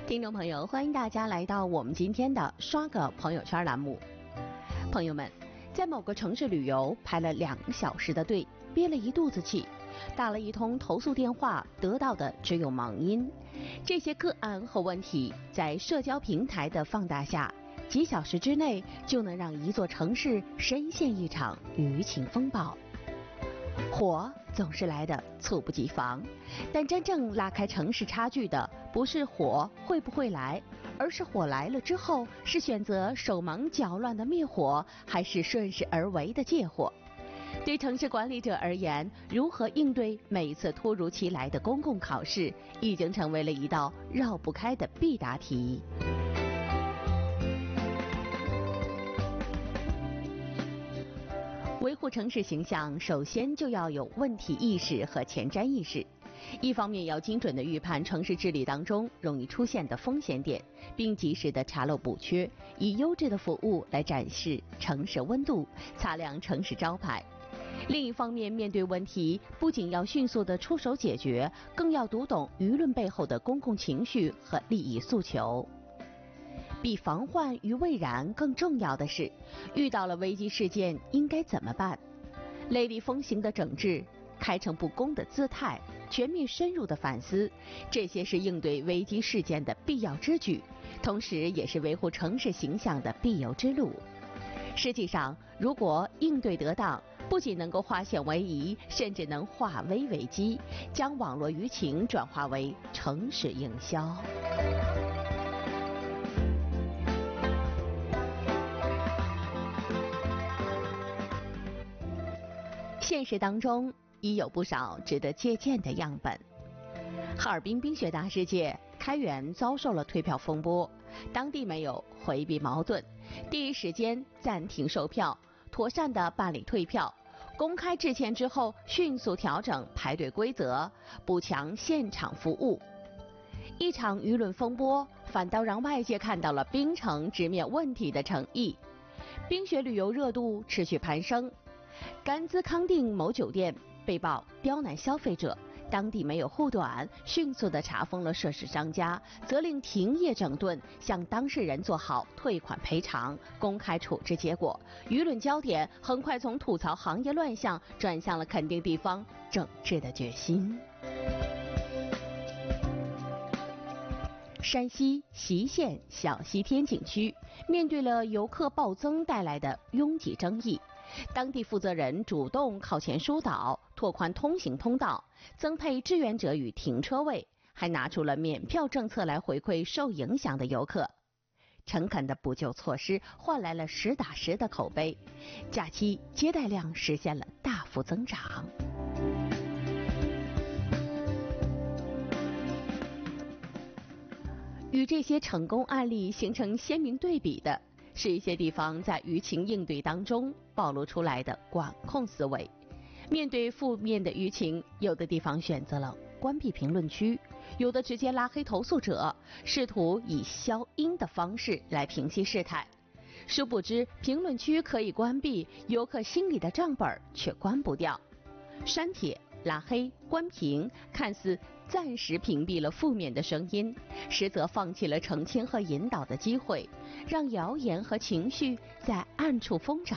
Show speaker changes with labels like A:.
A: 听众朋友，欢迎大家来到我们今天的刷个朋友圈栏目。朋友们，在某个城市旅游排了2个小时的队，憋了一肚子气，打了一通投诉电话，得到的只有忙音。这些个案和问题在社交平台的放大下，几小时之内就能让一座城市深陷一场舆情风暴。火总是来得猝不及防，但真正拉开城市差距的不是火会不会来，而是火来了之后是选择手忙脚乱的灭火，还是顺势而为的借火。对城市管理者而言，如何应对每次突如其来的公共考试，已经成为了一道绕不开的必答题。维护城市形象，首先就要有问题意识和前瞻意识。一方面要精准地预判城市治理当中容易出现的风险点，并及时地查漏补缺，以优质的服务来展示城市温度，擦亮城市招牌。另一方面，面对问题，不仅要迅速地出手解决，更要读懂舆论背后的公共情绪和利益诉求。比防患于未然更重要的是，遇到了危机事件应该怎么办？雷厉风行的整治，开诚布公的姿态，全面深入的反思，这些是应对危机事件的必要之举，同时也是维护城市形象的必由之路。实际上，如果应对得当，不仅能够化险为夷，甚至能化危为机，将网络舆情转化为城市营销。现实当中已有不少值得借鉴的样本。哈尔滨冰雪大世界开园遭受了退票风波，当地没有回避矛盾，第一时间暂停售票，妥善地办理退票，公开致歉之后迅速调整排队规则，补强现场服务。一场舆论风波反倒让外界看到了冰城直面问题的诚意。冰雪旅游热度持续攀升，甘孜康定某酒店被曝刁难消费者，当地没有护短，迅速地查封了涉事商家，责令停业整顿，向当事人做好退款赔偿，公开处置结果。舆论焦点很快从吐槽行业乱象转向了肯定地方整治的决心。山西隰县小西天景区面对了游客暴增带来的拥挤争议，当地负责人主动靠前疏导，拓宽通行通道，增配志愿者与停车位，还拿出了免票政策来回馈受影响的游客。诚恳的补救措施换来了实打实的口碑，假期接待量实现了大幅增长。与这些成功案例形成鲜明对比的是一些地方在舆情应对当中暴露出来的管控思维。面对负面的舆情，有的地方选择了关闭评论区，有的直接拉黑投诉者，试图以消音的方式来平息事态。殊不知，评论区可以关闭，游客心里的账本却关不掉。删帖、拉黑、关屏，看似暂时屏蔽了负面的声音，实则放弃了澄清和引导的机会，让谣言和情绪在暗处疯长。